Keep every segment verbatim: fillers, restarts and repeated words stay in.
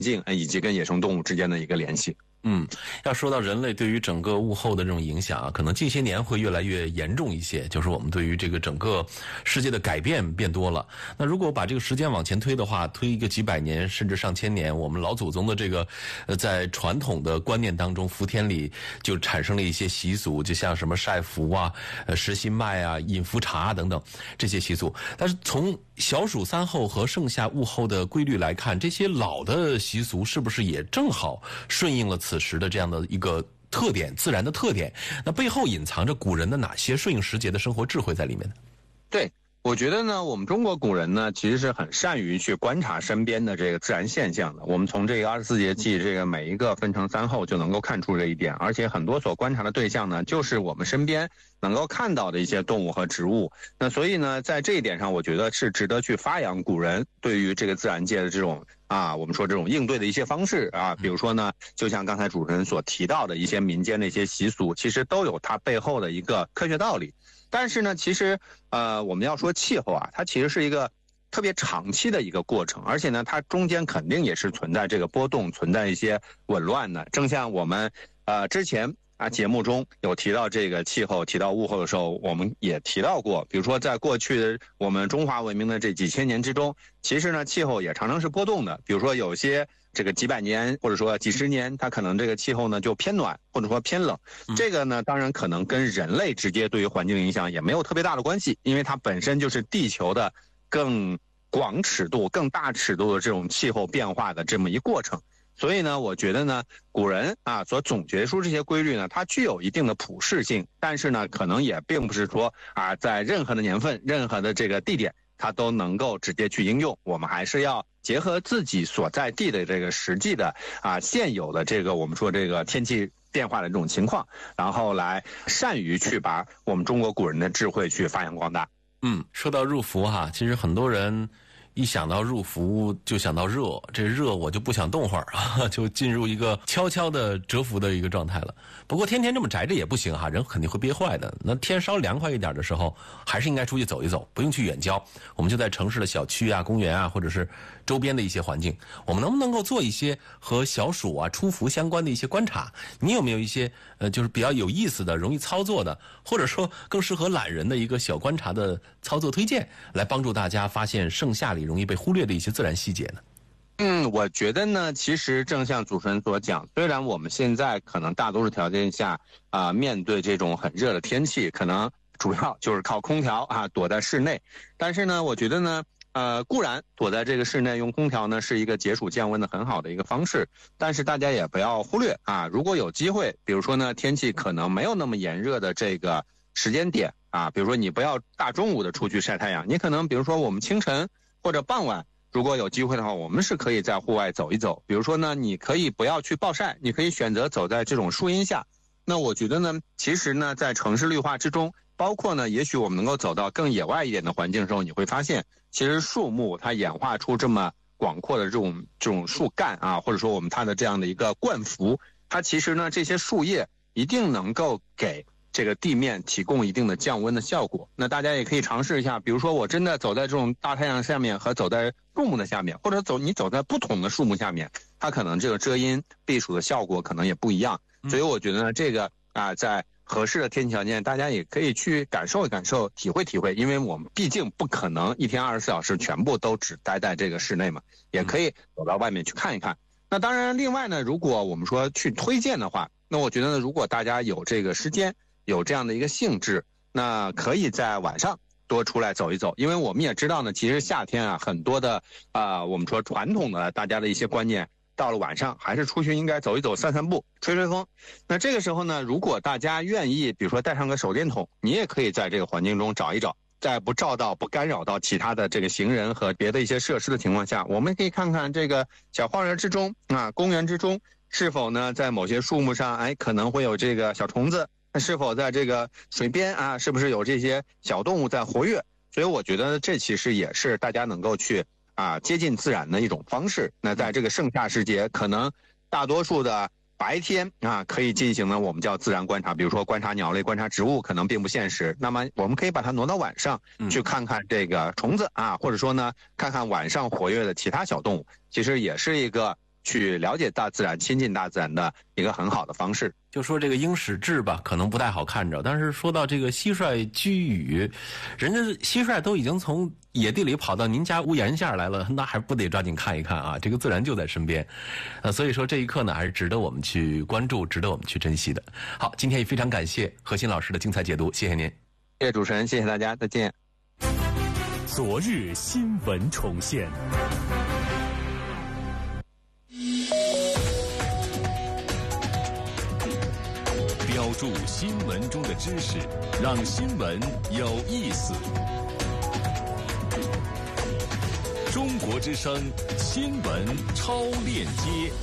境以及跟野生动物之间的一个联系。 嗯，要说到人类对于整个物候的这种影响啊，可能近些年会越来越严重一些，就是我们对于这个整个世界的改变变多了。那如果把这个时间往前推的话，推一个几百年甚至上千年，我们老祖宗的这个呃在传统的观念当中，福田里就产生了一些习俗，就像什么晒福啊、呃食新麦啊、饮福茶等等这些习俗。但是从小暑三候和盛夏物候的规律来看，这些老的习俗是不是也正好顺应了此时的这样的一个特点，自然的特点？那背后隐藏着古人的哪些顺应时节的生活智慧在里面呢？ 对，我觉得呢，我们中国古人呢，其实是很善于去观察身边的这个自然现象的。我们从这个二十四节气这个每一个分成三候就能够看出这一点，而且很多所观察的对象呢，就是我们身边能够看到的一些动物和植物。那所以呢，在这一点上，我觉得是值得去发扬古人对于这个自然界的这种啊，我们说这种应对的一些方式啊，比如说呢，就像刚才主持人所提到的一些民间的一些习俗，其实都有它背后的一个科学道理。但是呢，其实呃，我们要说气候啊，它其实是一个特别长期的一个过程，而且呢，它中间肯定也是存在这个波动，存在一些紊乱的。正像我们呃之前啊节目中有提到这个气候、提到物候的时候，我们也提到过，比如说在过去的我们中华文明的这几千年之中，其实呢气候也常常是波动的。比如说有些这个几百年或者说几十年，它可能这个气候呢就偏暖或者说偏冷，这个呢当然可能跟人类直接对于环境的影响也没有特别大的关系，因为它本身就是地球的更广尺度、更大尺度的这种气候变化的这么一过程。所以呢，我觉得呢，古人啊所总结出这些规律呢，它具有一定的普适性，但是呢，可能也并不是说啊，在任何的年份、任何的这个地点，它都能够直接去应用。我们还是要结合自己所在地的这个实际的啊现有的这个我们说这个天气变化的这种情况，然后来善于去把我们中国古人的智慧去发扬光大。 嗯，说到入伏哈，其实很多人一想到入伏就想到热，这热我就不想动会儿啊，就进入一个悄悄的蛰伏的一个状态了。不过天天这么宅着也不行哈，人肯定会憋坏的。那天稍凉快一点的时候，还是应该出去走一走，不用去远郊，我们就在城市的小区啊、公园啊，或者是周边的一些环境，我们能不能够做一些和小暑啊、出伏相关的一些观察？你有没有一些呃，就是比较有意思的、容易操作的，或者说更适合懒人的一个小观察的操作推荐，来帮助大家发现盛夏里容易被忽略的一些自然细节呢？ 嗯，我觉得呢，其实正像主持人所讲，虽然我们现在可能大多数条件下啊、呃，面对这种很热的天气，可能主要就是靠空调啊，躲在室内。但是呢，我觉得呢，呃，固然躲在这个室内用空调呢是一个解暑降温的很好的一个方式，但是大家也不要忽略啊，如果有机会，比如说呢，天气可能没有那么炎热的这个时间点啊，比如说你不要大中午的出去晒太阳，你可能比如说我们清晨或者傍晚。如果有机会的话，我们是可以在户外走一走。比如说呢，你可以不要去暴晒，你可以选择走在这种树荫下。那我觉得呢，其实呢，在城市绿化之中，包括呢，也许我们能够走到更野外一点的环境的时候，你会发现，其实树木它演化出这么广阔的这种这种树干啊，或者说我们它的这样的一个冠幅，它其实呢，这些树叶一定能够给这个地面提供一定的降温的效果。那大家也可以尝试一下，比如说我真的走在这种大太阳下面和走在树木的下面，或者走你走在不同的树木下面，它可能这个遮阴避暑的效果可能也不一样。所以我觉得呢，这个啊，在合适的天气条件，大家也可以去感受一感受、体会体会，因为我们毕竟不可能一天二十四小时全部都只待在这个室内嘛，也可以走到外面去看一看。那当然，另外呢，如果我们说去推荐的话，那我觉得呢，如果大家有这个时间，有这样的一个兴致，那可以在晚上多出来走一走，因为我们也知道呢，其实夏天啊，很多的啊、呃，我们说传统的大家的一些观念，到了晚上还是出去应该走一走、散散步、吹吹风。那这个时候呢，如果大家愿意，比如说带上个手电筒，你也可以在这个环境中找一找，在不照到、不干扰到其他的这个行人和别的一些设施的情况下，我们可以看看这个小花园之中啊，公园之中是否呢，在某些树木上，哎，可能会有这个小虫子。那是否在这个水边啊，是不是有这些小动物在活跃？所以我觉得这其实也是大家能够去啊接近自然的一种方式。那在这个盛夏时节，可能大多数的白天啊可以进行呢我们叫自然观察，比如说观察鸟类、观察植物，可能并不现实。那么我们可以把它挪到晚上，去看看这个虫子啊，或者说呢看看晚上活跃的其他小动物，其实也是一个去了解大自然、亲近大自然的一个很好的方式。 就说这个鹰矢志吧，可能不太好看着，但是说到这个蟋蟀居羽，人家蟋蟀都已经从野地里跑到您家屋檐下来了，那还不得抓紧看一看啊？这个自然就在身边，呃，所以说这一刻呢，还是值得我们去关注，值得我们去珍惜的。好，今天也非常感谢何鑫老师的精彩解读，谢谢您。 谢谢主持人，谢谢大家，再见。 昨日新闻重现。标注新闻中的知识，让新闻有意思。中国之声新闻超链接。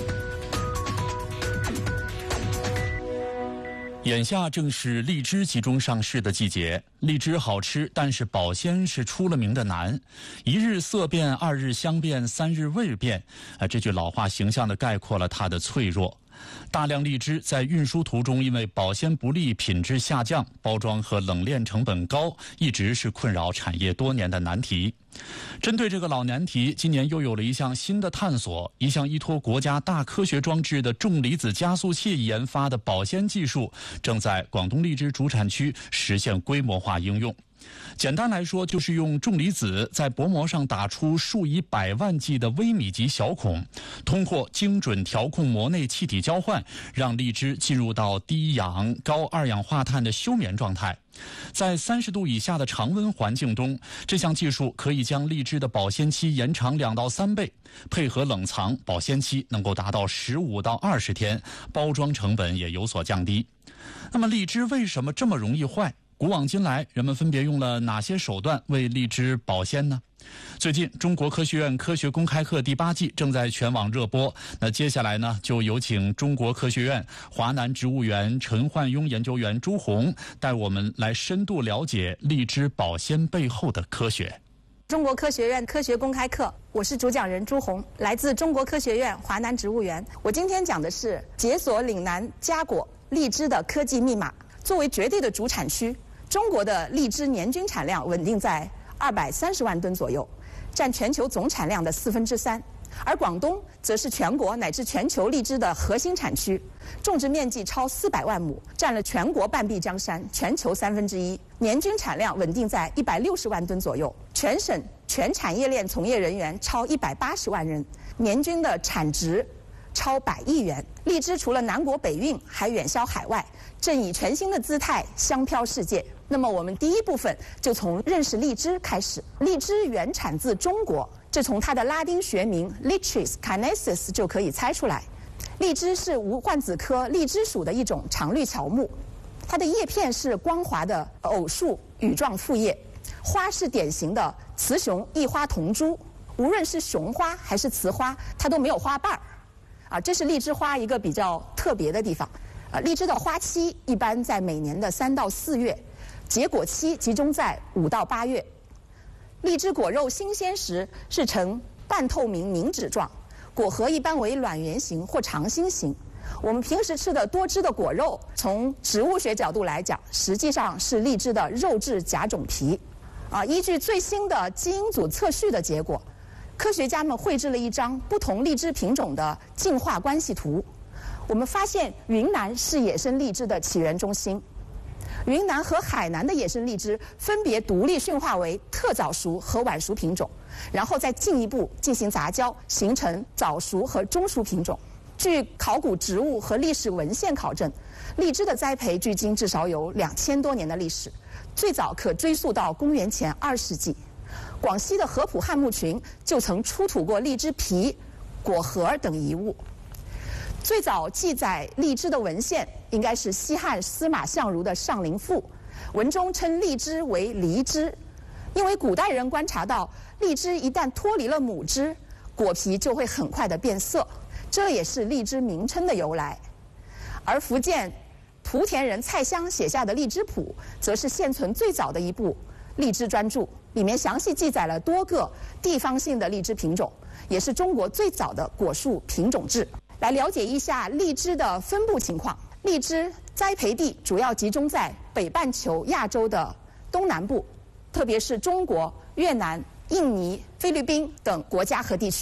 眼下正是荔枝集中上市的季节，荔枝好吃，但是保鲜是出了名的难。一日色变，二日香变，三日味变，啊，这句老话形象地概括了它的脆弱。大量荔枝在运输途中因为保鲜不利、品质下降、包装和冷链成本高，一直是困扰产业多年的难题。针对这个老难题，今年又有了一项新的探索，一项依托国家大科学装置的重离子加速器研发的保鲜技术，正在广东荔枝主产区实现规模化应用。简单来说，就是用重离子在薄膜上打出数以百万计的微米级小孔，通过精准调控膜内气体交换，让荔枝进入到低氧、高二氧化碳的休眠状态。在三十度以下的常温环境中，这项技术可以将荔枝的保鲜期延长两到三倍，配合冷藏，保鲜期能够达到十五到二十天，包装成本也有所降低。那么荔枝为什么这么容易坏？古往今来，人们分别用了哪些手段为荔枝保鲜呢？最近，中国科学院科学公开课第八季正在全网热播。那接下来呢，就有请中国科学院华南植物园陈焕庸研究员朱红带我们来深度了解荔枝保鲜背后的科学。 中国科学院科学公开课，我是主讲人朱红，来自中国科学院华南植物园。我今天讲的是解锁岭南佳果荔枝的科技密码。作为绝对的主产区，中国的荔枝年均产量稳定在二百三十万吨左右，占全球总产量的四分之三。而广东则是全国乃至全球荔枝的核心产区，种植面积超四百万亩，占了全国半壁江山，全球三分之一，年均产量稳定在一百六十万吨左右。全省全产业链从业人员超一百八十万人，年均的产值超百亿元。荔枝除了南国北运，还远销海外，正以全新的姿态香飘世界。那么我们第一部分就从认识荔枝开始。荔枝原产自中国，这从它的拉丁学名 Lychis canesis 就可以猜出来。荔枝是无患子科荔枝属的一种常绿乔木，它的叶片是光滑的偶数羽状复叶，花是典型的雌雄异花同株，无论是雄花还是雌花，它都没有花瓣儿。啊，这是荔枝花一个比较特别的地方。呃，荔枝的花期一般在每年的三到四月，结果期集中在五到八月。荔枝果肉新鲜时是呈半透明凝脂状，果核一般为卵圆形或长心形。我们平时吃的多汁的果肉，从植物学角度来讲，实际上是荔枝的肉质甲种皮。啊，依据最新的基因组测序的结果，科学家们绘制了一张不同荔枝品种的进化关系图。我们发现云南是野生荔枝的起源中心，云南和海南的野生荔枝分别独立驯化为特早熟和晚熟品种，然后再进一步进行杂交，形成早熟和中熟品种。据考古植物和历史文献考证，荔枝的栽培距今至少有两千多年的历史，最早可追溯到公元前二世纪。广西的合浦汉墓群就曾出土过荔枝皮、果核等遗物。最早记载荔枝的文献应该是西汉司马相如的《上林赋》，文中称荔枝为梨枝，因为古代人观察到荔枝一旦脱离了母枝，果皮就会很快的变色，这也是荔枝名称的由来。而福建莆田人蔡襄写下的《荔枝谱》则是现存最早的一部荔枝专著，里面详细记载了多个地方性的荔枝品种，也是中国最早的果树品种志。来了解一下荔枝的分布情况。荔枝栽培地主要集中在北半球亚洲的东南部，特别是中国、越南、印尼、菲律宾等国家和地区，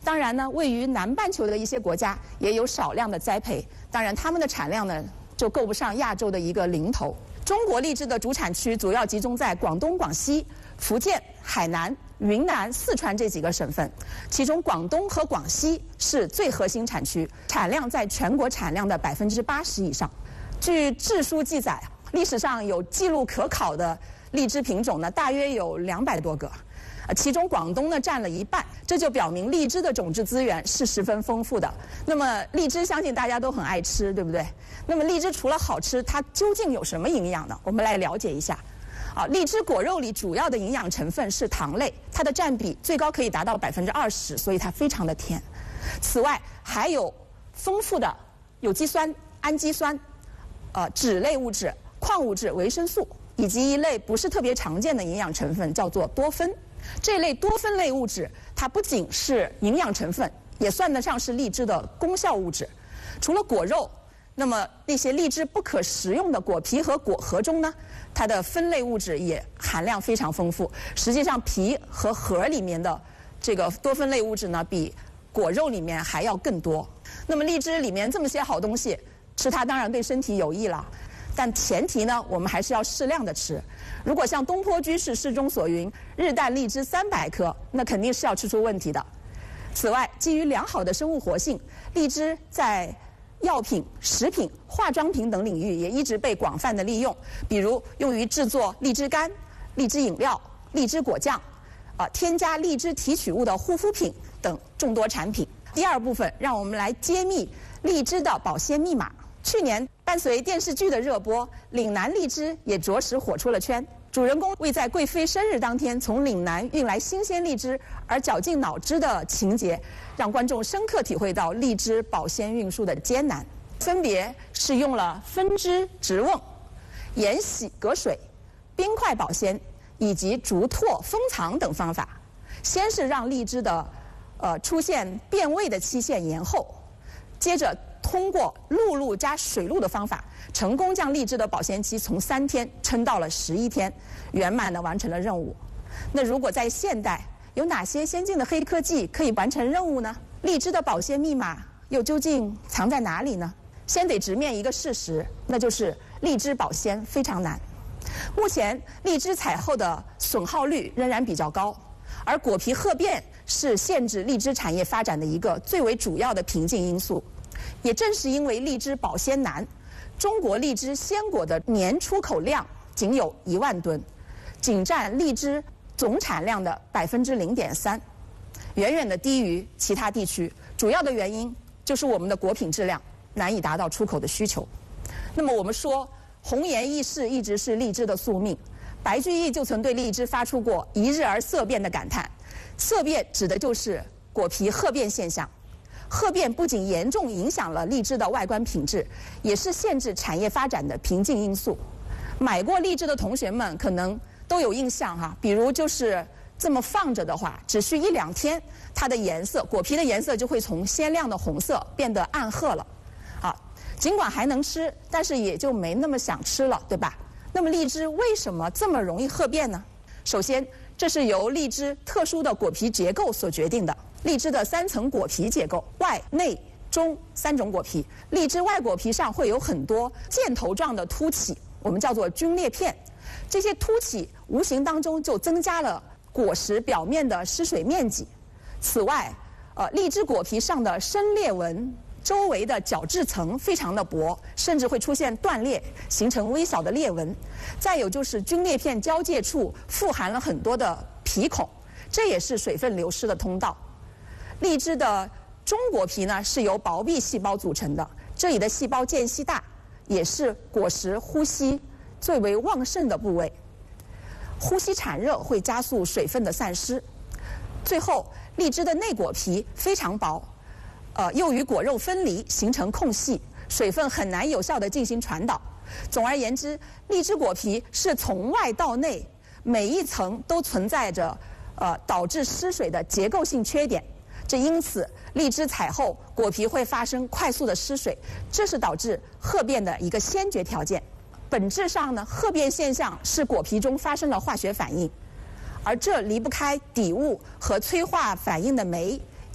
当然呢，位于南半球的一些国家也有少量的栽培，当然它们的产量呢就够不上亚洲的一个零头。中国荔枝的主产区主要集中在广东、广西、福建、海南、云南、四川这几个省份，其中广东和广西是最核心产区，产量在全国产量的百分之八十以上。据志书记载，历史上有记录可考的荔枝品种呢，大约有两百多个。其中广东呢占了一半，这就表明荔枝的种质资源是十分丰富的。那么荔枝相信大家都很爱吃，对不对？那么荔枝除了好吃，它究竟有什么营养呢？我们来了解一下。啊，荔枝果肉里主要的营养成分是糖类，它的占比最高可以达到百分之二十，所以它非常的甜。此外还有丰富的有机酸、氨基酸、呃脂类物质、矿物质、维生素，以及一类不是特别常见的营养成分，叫做多酚。这类多酚类物质，它不仅是营养成分，也算得上是荔枝的功效物质。除了果肉，那么那些荔枝不可食用的果皮和果核中呢，它的酚类物质也含量非常丰富。实际上，皮和核里面的这个多酚类物质呢，比果肉里面还要更多。那么荔枝里面这么些好东西，吃它当然对身体有益了。但前提呢，我们还是要适量的吃。如果像东坡居士诗中所云“日啖荔枝三百颗”，那肯定是要吃出问题的。此外，基于良好的生物活性，荔枝在药品、食品、化妆品等领域也一直被广泛的利用，比如用于制作荔枝干、荔枝饮料、荔枝果酱，啊，添加荔枝提取物的护肤品等众多产品。第二部分，让我们来揭秘荔枝的保鲜密码。去年伴随电视剧的热播，岭南荔枝也着实火出了圈。主人公为在贵妃生日当天从岭南运来新鲜荔枝而绞尽脑汁的情节，让观众深刻体会到荔枝保鲜运输的艰难。分别是用了分枝直瓮、盐洗隔水、冰块保鲜以及竹拓封藏等方法。先是让荔枝的呃出现变味的期限延后，接着通过露露加水露的方法，成功将荔枝的保鲜期从三天撑到了十一天，圆满地完成了任务。那如果在现代，有哪些先进的黑科技可以完成任务呢？荔枝的保鲜密码又究竟藏在哪里呢？先得直面一个事实，那就是荔枝保鲜非常难。目前荔枝采后的损耗率仍然比较高，而果皮褐变是限制荔枝产业发展的一个最为主要的瓶颈因素。也正是因为荔枝保鲜难，中国荔枝鲜果的年出口量仅有一万吨，仅占荔枝总产量的百分之零点三，远远的低于其他地区。主要的原因就是我们的果品质量难以达到出口的需求。那么我们说红颜易逝一直是荔枝的宿命，白居易就曾对荔枝发出过一日而色变的感叹。色变指的就是果皮褐变现象。褐变不仅严重影响了荔枝的外观品质，也是限制产业发展的瓶颈因素。买过荔枝的同学们可能都有印象哈，比如就是这么放着的话，只需一两天，它的颜色，果皮的颜色就会从鲜亮的红色变得暗褐了。啊，尽管还能吃，但是也就没那么想吃了，对吧？那么荔枝为什么这么容易褐变呢？首先，这是由荔枝特殊的果皮结构所决定的。荔枝的三层果皮结构，外、内、中三种果皮。荔枝外果皮上会有很多箭头状的凸起，我们叫做菌裂片。这些凸起无形当中就增加了果实表面的失水面积。此外，呃，荔枝果皮上的深裂纹周围的角质层非常的薄，甚至会出现断裂，形成微小的裂纹。再有就是菌裂片交界处富含了很多的皮孔，这也是水分流失的通道。荔枝的中果皮呢是由薄壁细胞组成的，这里的细胞间隙大，也是果实呼吸最为旺盛的部位。呼吸产热会加速水分的散失。最后，荔枝的内果皮非常薄，呃，又与果肉分离，形成空隙，水分很难有效地进行传导。总而言之，荔枝果皮是从外到内每一层都存在着呃导致失水的结构性缺点。这因此，荔枝采后果皮会发生快速的失水，这是导致褐变的一个先决条件。本质上呢，褐变现象是果皮中发生了化学反应，而这离不开底物和催化反应的酶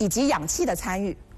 以及氧气的参与。